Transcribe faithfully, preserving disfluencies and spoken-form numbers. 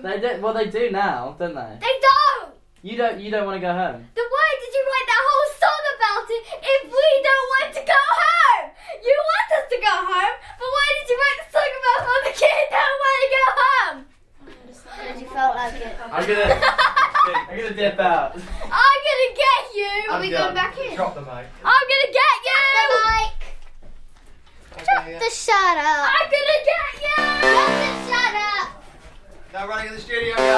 They do. Well, they do now, don't they? They don't. You don't. You don't want to go home. Then why did you write that whole song about it if we don't want to go home? You want us to go home, but why did you write the song about how the kids don't want to go home? Because you felt like it. I'm gonna. I'm gonna dip out. I'm gonna get you. Are we going back in? Drop the mic. I'm gonna get you. The mic. Drop the shut up. I'm gonna get you. Drop the shut up. Now running in the studio.